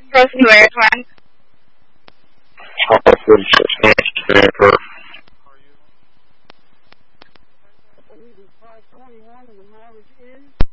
Frozen Where, come on. Charles 46 Stanford. I believe it's 521 and the mileage is